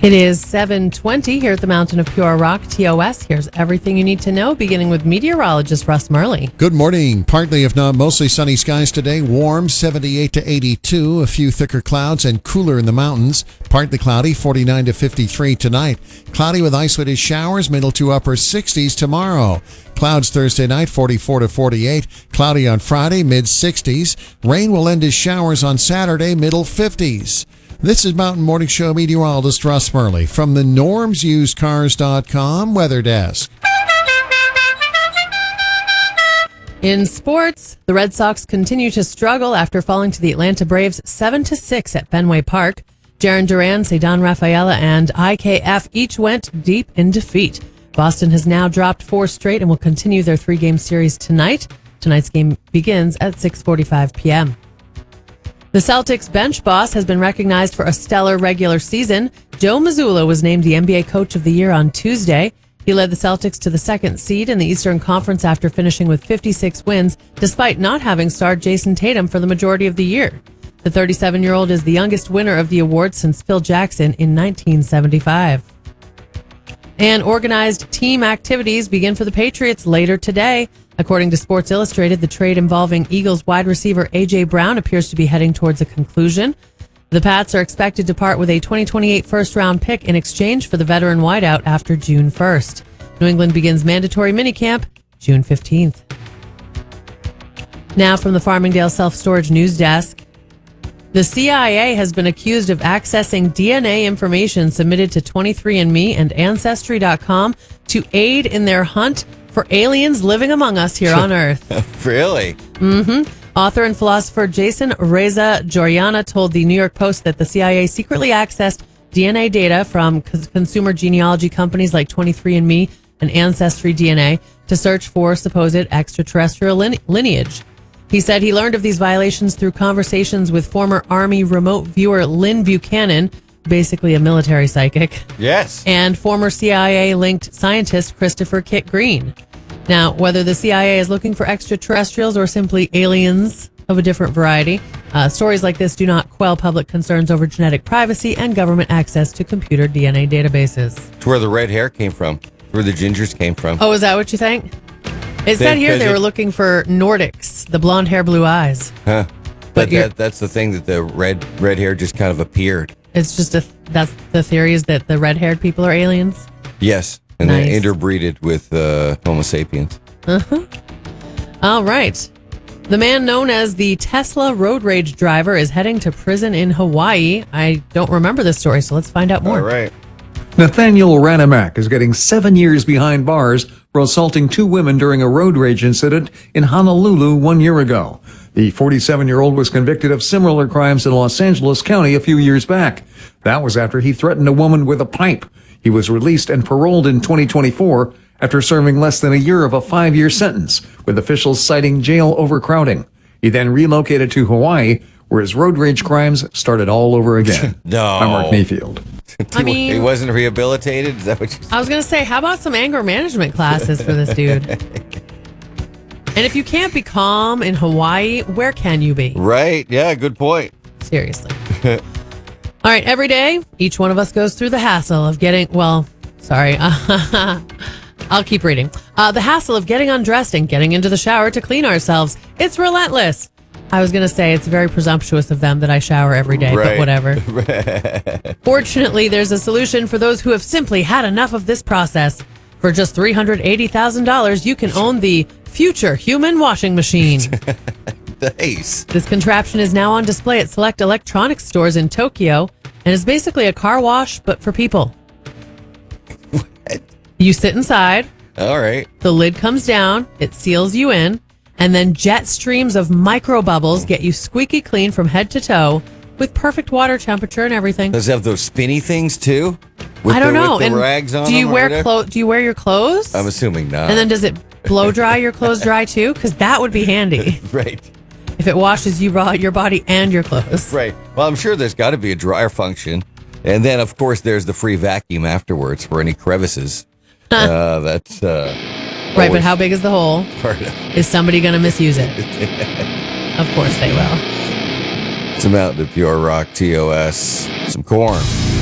It is 7:20 here at the Mountain of Pure Rock, TOS. Here's everything you need to know, beginning with meteorologist Russ Murley. Good morning. Partly, if not mostly sunny skies today. Warm, 78 to 82. A few thicker clouds and cooler in the mountains. Partly cloudy, 49 to 53 tonight. Cloudy with isolated showers, middle to upper 60s tomorrow. Clouds Thursday night, 44 to 48. Cloudy on Friday, mid-60s. Rain will end as showers on Saturday, middle 50s. This is Mountain Morning Show meteorologist Russ Murley from the NormsUsedCars.com weather desk. In sports, the Red Sox continue to struggle after falling to the Atlanta Braves 7-6 at Fenway Park. Jarren Duran, Ceddanne Rafaela, and IKF each went deep in defeat. Boston has now dropped 4 straight and will continue their 3-game series tonight. Tonight's game begins at 6:45 p.m. The Celtics bench boss has been recognized for a stellar regular season. Joe Mazzulla was named the NBA Coach of the Year on Tuesday. He led the Celtics to the 2nd seed in the Eastern Conference after finishing with 56 wins, despite not having starred Jason Tatum for the majority of the year. The 37-year-old is the youngest winner of the award since Phil Jackson in 1975. And organized team activities begin for the Patriots later today. According to Sports Illustrated, the trade involving Eagles wide receiver A.J. Brown appears to be heading towards a conclusion. The Pats are expected to part with a 2028 first-round pick in exchange for the veteran wideout after June 1st. New England begins mandatory minicamp June 15th. Now from the Farmingdale Self-Storage News Desk. The CIA has been accused of accessing DNA information submitted to 23andMe and Ancestry.com to aid in their hunt for aliens living among us here on Earth. Really? Mm-hmm. Author and philosopher Jason Reza Joriana told the New York Post that the CIA secretly accessed DNA data from consumer genealogy companies like 23andMe and Ancestry DNA to search for supposed extraterrestrial lineage. He said he learned of these violations through conversations with former Army remote viewer Lynn Buchanan, basically a military psychic. Yes. And former CIA-linked scientist Christopher Kit Green. Now, whether the CIA is looking for extraterrestrials or simply aliens of a different variety, stories like this do not quell public concerns over genetic privacy and government access to computer DNA databases. It's where the red hair came from. Where the gingers came from. Oh, is that what you think? It said here they were looking for Nordics, the blonde hair, blue eyes. Huh. But that's the thing, that the red hair just kind of appeared. It's just that's the theory, is that the red-haired people are aliens? Yes. And nice. They interbreeded with Homo sapiens. Uh-huh. All right. The man known as the Tesla road rage driver is heading to prison in Hawaii. I don't remember this story, so let's find out more. All right. Nathaniel Ranamak is getting 7 years behind bars for assaulting 2 women during a road rage incident in Honolulu 1 year ago. The 47-year-old was convicted of similar crimes in Los Angeles County a few years back. That was after he threatened a woman with a pipe. He was released and paroled in 2024 after serving less than a year of a 5-year sentence, with officials citing jail overcrowding. He then relocated to Hawaii, where his road rage crimes started all over again. No. I'm Mark Mayfield. I mean, he wasn't rehabilitated? Is that what you said? I was going to say, how about some anger management classes for this dude? And if you can't be Calm in Hawaii, where can you be? Right. Yeah, good point. Seriously. All right, every day, each one of us goes through the hassle of getting, I'll keep reading. The hassle of getting undressed and getting into the shower to clean ourselves. It's relentless. I was going to say it's very presumptuous of them that I shower every day, Right. but whatever. Fortunately, there's a solution for those who have simply had enough of this process. For just $380,000, you can own the Future Human Washing Machine. Nice. This contraption is now on display at select electronics stores in Tokyo and is basically a car wash, but for people. What? You sit inside. All right. The lid comes down. It seals you in. And then jet streams of micro bubbles get you squeaky clean from head to toe with perfect water temperature and everything. Does it have those spinny things too? With I don't know. With the and rags on do you them or wear whatever? Do you wear your clothes? I'm assuming not. And then does it blow dry your clothes dry too? Because that would be handy Right. if it washes your body and your clothes. Right. Well, I'm sure there's got to be a dryer function. And then, of course, there's the free vacuum afterwards for any crevices. That's right, but how big is the hole? part of Is somebody going to misuse it? Of course they will. It's a Mountain of Pure Rock, TOS, some corn.